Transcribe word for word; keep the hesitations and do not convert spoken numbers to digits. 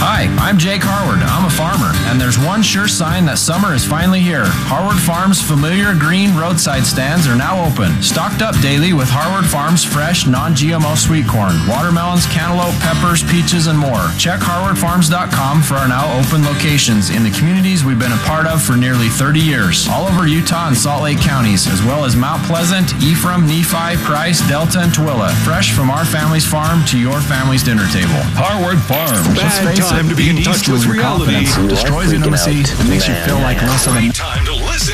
Hi, I'm Jake Harward. I'm a farmer, and there's one sure sign that summer is finally here. Harward Farms' familiar green roadside stands are now open, stocked up daily with Harward Farms fresh, non-G M O sweet corn, watermelons, cantaloupe, peppers, peaches, and more. Check harward farms dot com for our now open locations in the communities we've been a part of for nearly thirty years, all over Utah and Salt Lake counties, as well as Mount Pleasant, Ephraim, Nephi, Price, Delta, and Tooele. Fresh from our family's farm to your family's dinner table. Harward Farms. Let's face Bad time it, to be in being touch east with your reality. confidence destroys intimacy, makes you feel like less of a Time to listen.